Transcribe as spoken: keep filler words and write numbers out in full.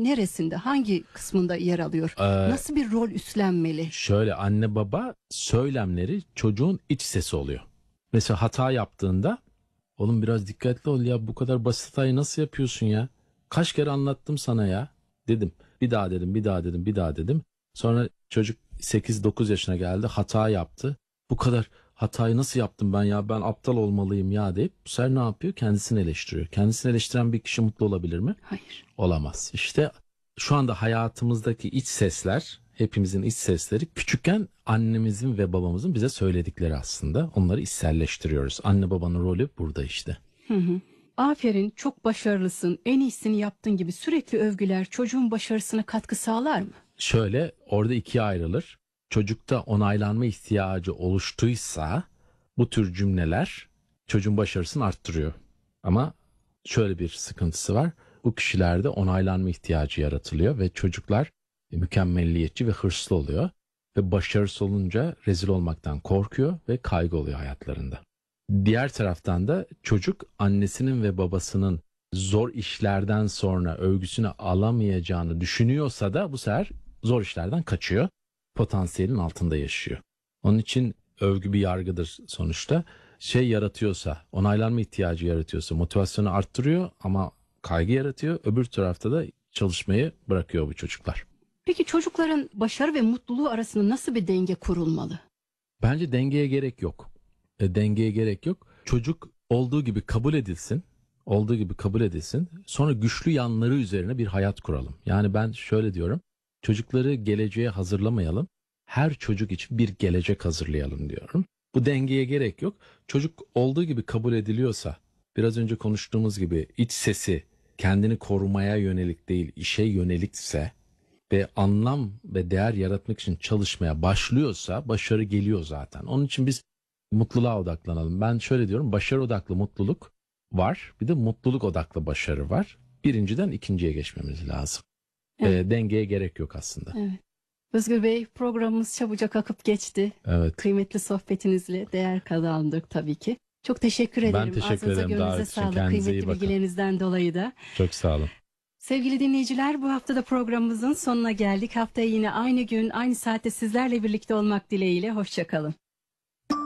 neresinde, hangi kısmında yer alıyor? Ee, Nasıl bir rol üstlenmeli? Şöyle, anne baba söylemleri çocuğun iç sesi oluyor. Mesela hata yaptığında, oğlum biraz dikkatli ol ya, bu kadar basit hatayı nasıl yapıyorsun ya? Kaç kere anlattım sana ya dedim. Bir daha dedim, bir daha dedim, bir daha dedim. Sonra çocuk sekiz dokuz yaşına geldi, hata yaptı. Bu kadar hatayı nasıl yaptım ben ya, ben aptal olmalıyım ya deyip bu sefer ne yapıyor? Kendisini eleştiriyor. Kendisini eleştiren bir kişi mutlu olabilir mi? Hayır. Olamaz. İşte şu anda hayatımızdaki iç sesler, hepimizin iç sesleri küçükken annemizin ve babamızın bize söyledikleri aslında. Onları içselleştiriyoruz. Anne babanın rolü burada işte. Hı hı. Aferin, çok başarılısın, en iyisini yaptın gibi sürekli övgüler çocuğun başarısına katkı sağlar mı? Şöyle, orada ikiye ayrılır. Çocukta onaylanma ihtiyacı oluştuysa bu tür cümleler çocuğun başarısını arttırıyor. Ama şöyle bir sıkıntısı var. Bu kişilerde onaylanma ihtiyacı yaratılıyor ve çocuklar mükemmelliyetçi ve hırslı oluyor. Ve başarısız olunca rezil olmaktan korkuyor ve kaygı oluyor hayatlarında. Diğer taraftan da çocuk annesinin ve babasının zor işlerden sonra övgüsünü alamayacağını düşünüyorsa da bu sefer zor işlerden kaçıyor. Potansiyelin altında yaşıyor. Onun için övgü bir yargıdır sonuçta. Şey yaratıyorsa, onaylanma ihtiyacı yaratıyorsa motivasyonu arttırıyor ama kaygı yaratıyor. Öbür tarafta da çalışmayı bırakıyor bu çocuklar. Peki çocukların başarı ve mutluluğu arasında nasıl bir denge kurulmalı? Bence dengeye gerek yok. E, dengeye gerek yok. Çocuk olduğu gibi kabul edilsin. Olduğu gibi kabul edilsin. Sonra güçlü yanları üzerine bir hayat kuralım. Yani ben şöyle diyorum. Çocukları geleceğe hazırlamayalım. Her çocuk için bir gelecek hazırlayalım diyorum. Bu dengeye gerek yok. Çocuk olduğu gibi kabul ediliyorsa, biraz önce konuştuğumuz gibi iç sesi kendini korumaya yönelik değil, işe yönelikse ve anlam ve değer yaratmak için çalışmaya başlıyorsa başarı geliyor zaten. Onun için biz mutluluğa odaklanalım. Ben şöyle diyorum, başarı odaklı mutluluk var, bir de mutluluk odaklı başarı var. Birinciden ikinciye geçmemiz lazım. Evet. E, dengeye gerek yok aslında. Evet. Özgür Bey, programımız çabucak akıp geçti. Evet. Kıymetli sohbetinizle değer kazandık tabii ki. Çok teşekkür ederim. Ben teşekkür Ağzınıza, ederim gönlünüze davet için. sağlık. Kendinize iyi Kıymetli bakın. bilgilerinizden dolayı da. Çok sağ olun. Sevgili dinleyiciler, bu hafta da programımızın sonuna geldik. Haftaya yine aynı gün, aynı saatte sizlerle birlikte olmak dileğiyle. Hoşça kalın.